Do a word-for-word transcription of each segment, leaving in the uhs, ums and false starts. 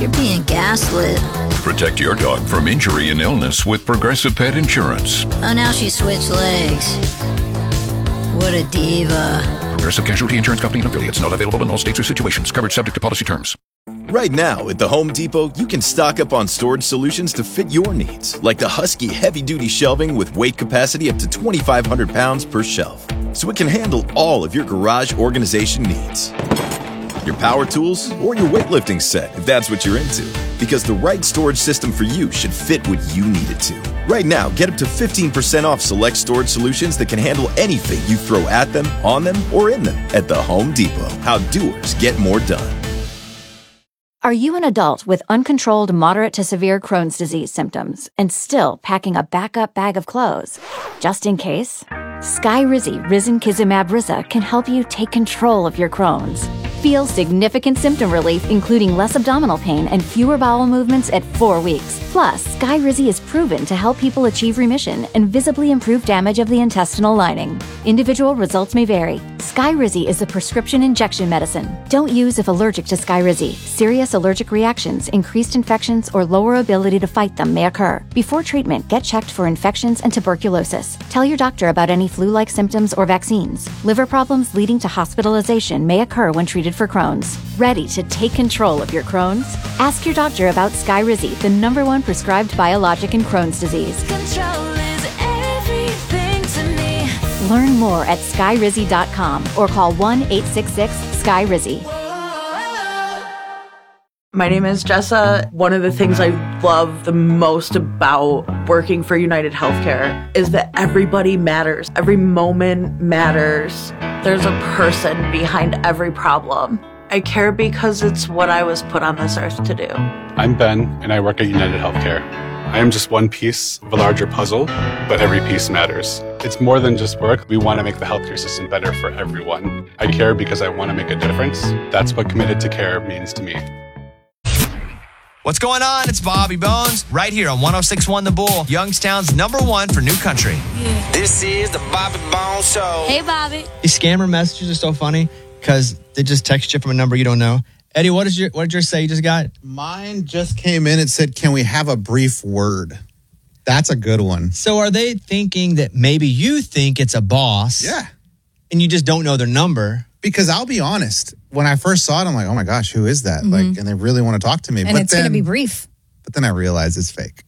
You're being gaslit. Protect your dog from injury and illness with Progressive Pet Insurance. Oh, now she switched legs. What a diva. Progressive Casualty Insurance Company and affiliates. Not available in all states or situations. Coverage subject to policy terms. Right now at the Home Depot, you can stock up on storage solutions to fit your needs, like the Husky heavy-duty shelving with weight capacity up to twenty-five hundred pounds per shelf, so it can handle all of your garage organization needs. Your power tools, or your weightlifting set, if that's what you're into. Because the right storage system for you should fit what you need it to. Right now, get up to fifteen percent off select storage solutions that can handle anything you throw at them, on them, or in them at the Home Depot. How doers get more done. Are you an adult with uncontrolled moderate to severe Crohn's disease symptoms and still packing a backup bag of clothes? Just in case? Skyrizi Risankizumab Riza can help you take control of your Crohn's. Feel significant symptom relief, including less abdominal pain and fewer bowel movements at four weeks. Plus, Skyrizi is proven to help people achieve remission and visibly improve damage of the intestinal lining. Individual results may vary. Skyrizi is a prescription injection medicine. Don't use if allergic to Skyrizi. Serious allergic reactions, increased infections, or lower ability to fight them may occur. Before treatment, get checked for infections and tuberculosis. Tell your doctor about any flu-like symptoms or vaccines. Liver problems leading to hospitalization may occur when treated for Crohn's. Ready to take control of your Crohn's? Ask your doctor about Skyrizi, the number one prescribed biologic in Crohn's disease. Control is everything to me. Learn more at skyrizi dot com or call one eight six six sky rizi. My name is Jessa. One of the things I love the most about working for United Healthcare is that everybody matters. Every moment matters. There's a person behind every problem. I care because it's what I was put on this earth to do. I'm Ben, and I work at United Healthcare. I am just one piece of a larger puzzle, but every piece matters. It's more than just work. We want to make the healthcare system better for everyone. I care because I want to make a difference. That's what committed to care means to me. What's going on? It's Bobby Bones right here on one oh six point one The Bull, Youngstown's number one for new country. Yeah. This is the Bobby Bones Show. Hey, Bobby. These scammer messages are so funny because they just text you from a number you don't know. Eddie, what, is your, what did yours say you just got? Mine just came in. It said, can we have a brief word? That's a good one. So are they thinking that maybe you think it's a boss? Yeah. And you just don't know their number? Because I'll be honest, when I first saw it, I'm like, oh my gosh, who is that? Mm-hmm. Like, and they really want to talk to me. And but it's going to be brief. But then I realized it's fake.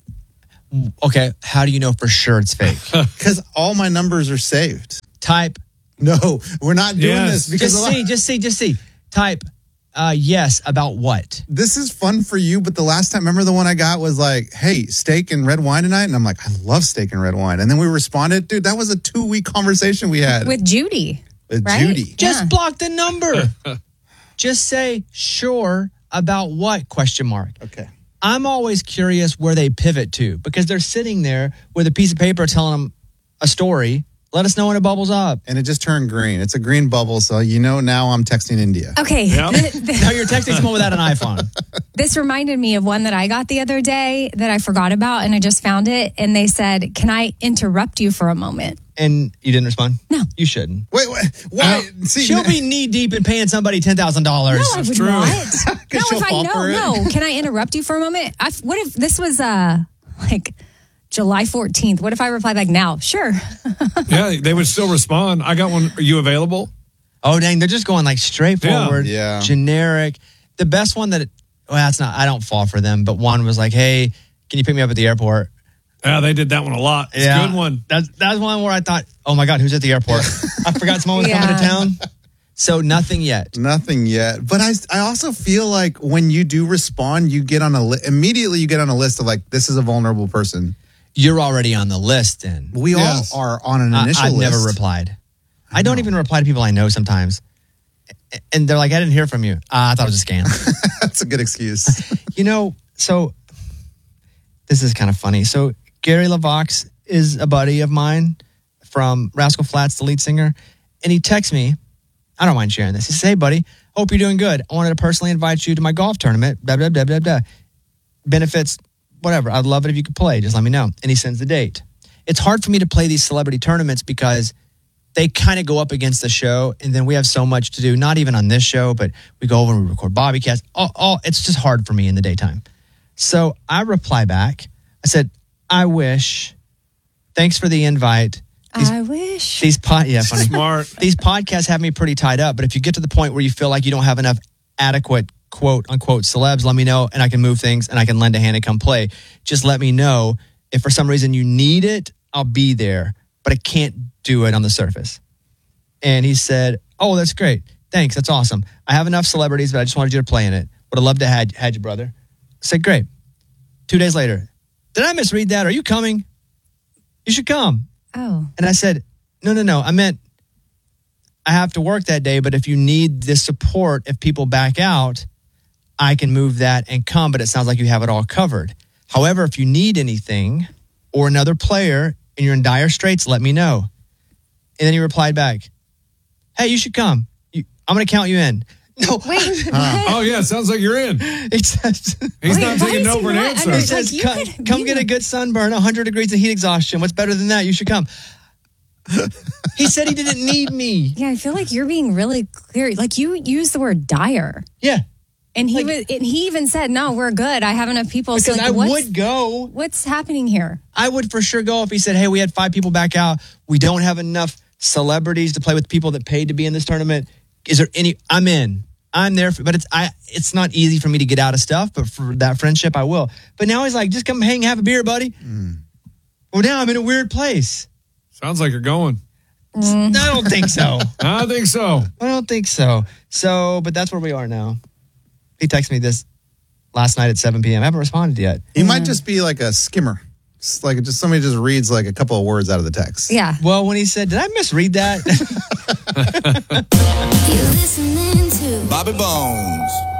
Okay, how do you know for sure it's fake? Because all my numbers are saved. Type. No, we're not doing yes. this. Because just see, just see, just see. Type. Uh, yes, about what? This is fun for you, but the last time, remember the one I got was like, hey, steak and red wine tonight? And I'm like, I love steak and red wine. And then we responded, dude, that was a two-week conversation we had. With Judy. With right? Judy. Just yeah. block the number. Just say, sure, about what, question mark. Okay. I'm always curious where they pivot to because they're sitting there with a piece of paper telling them a story. Let us know when it bubbles up. And it just turned green. It's a green bubble, so you know now I'm texting India. Okay. Yep. Now you're texting someone without an iPhone. This reminded me of one that I got the other day that I forgot about, and I just found it. And they said, can I interrupt you for a moment? And you didn't respond? No. You shouldn't. Wait, wait. Why? Uh, See, she'll be knee deep in paying somebody ten thousand dollars. No, I would True. not. No, if I know, no. Can I interrupt you for a moment? I, what if this was uh, like July fourteenth? What if I reply back now? Sure. Yeah, they would still respond. I got one. Are you available? Oh, dang. They're just going like straightforward, yeah. Yeah. generic. The best one that, it, well, that's not, I don't fall for them, but one was like, hey, can you pick me up at the airport? Yeah, they did that one a lot. It's yeah. a good one. That's, that's one where I thought, oh my God, who's at the airport? I forgot someone was yeah. coming to town. So nothing yet. Nothing yet. But I, I also feel like when you do respond, you get on a li- immediately you get on a list of like, this is a vulnerable person. You're already on the list then. We yes. all are on an initial I, I've list. never replied. I, I don't even reply to people I know sometimes. And they're like, I didn't hear from you. Uh, I thought it was a scam. That's a good excuse. You know, so this is kind of funny. So Gary LaVox is a buddy of mine from Rascal Flatts, the lead singer. And he texts me. I don't mind sharing this. He says, hey, buddy, hope you're doing good. I wanted to personally invite you to my golf tournament. Blah, blah, blah, blah, blah. Benefits, whatever. I'd love it if you could play. Just let me know. And he sends the date. It's hard for me to play these celebrity tournaments because they kind of go up against the show, and then we have so much to do, not even on this show, but we go over and we record Bobbycast. All, all, it's just hard for me in the daytime. So I reply back. I said, I wish, thanks for the invite. These, I wish. These pod, yeah, funny. Smart. These podcasts have me pretty tied up, but if you get to the point where you feel like you don't have enough adequate quote unquote celebs, let me know and I can move things and I can lend a hand and come play. Just let me know if for some reason you need it, I'll be there, but I can't do it on the surface. And he said, oh, that's great. Thanks. That's awesome. I have enough celebrities, but I just wanted you to play in it. Would have loved to have had you, brother. I said, great. Two days later, did I misread that? Are you coming? You should come. Oh. And I said, no, no, no. I meant I have to work that day, but if you need this support, if people back out, I can move that and come, but it sounds like you have it all covered. However, if you need anything or another player and you're in dire straits, let me know. And then he replied back, hey, you should come. You, I'm going to count you in. No. Wait. Uh, oh, yeah. Sounds like you're in. It says, He's Wait, not why taking is no he for an not? answer. I mean, it says, like, you come, could- come you get a could- good sunburn, one hundred degrees of heat exhaustion. What's better than that? You should come. He said he didn't need me. Yeah, I feel like you're being really clear. Like you used the word dire. Yeah. And he Like- was, and he even said, "No, we're good. I have enough people." Because so like, I what's, would go. What's happening here? I would for sure go if he said, hey, we had five people back out. We don't have enough celebrities to play with people that paid to be in this tournament. Is there any? I'm in. I'm there. For, but it's I. It's not easy for me to get out of stuff, but for that friendship, I will. But now he's like, just come hang, have a beer, buddy. Mm. Well, now I'm in a weird place. Sounds like you're going. Mm. I don't think so. I think so. I don't think so. So, but that's where we are now. He texted me this last night at seven p.m. I haven't responded yet. He might just be like a skimmer. It's like just somebody just reads like a couple of words out of the text. Yeah. Well, when he said, did I misread that? You listening to Bobby Bones.